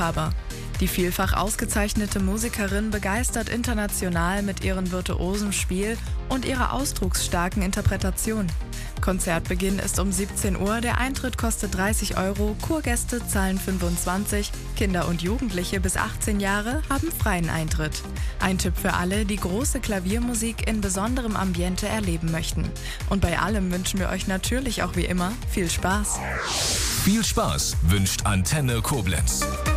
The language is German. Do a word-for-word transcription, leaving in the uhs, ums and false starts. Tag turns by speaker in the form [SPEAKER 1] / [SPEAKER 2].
[SPEAKER 1] Liebhaber. Die vielfach ausgezeichnete Musikerin begeistert international mit ihrem virtuosen Spiel und ihrer ausdrucksstarken Interpretation. Konzertbeginn ist um siebzehn Uhr, der Eintritt kostet dreißig Euro, Kurgäste zahlen fünfundzwanzig, Kinder und Jugendliche bis achtzehn Jahre haben freien Eintritt. Ein Tipp für alle, die große Klaviermusik in besonderem Ambiente erleben möchten. Und bei allem wünschen wir euch natürlich auch wie immer viel Spaß.
[SPEAKER 2] Viel Spaß wünscht Antenne Koblenz.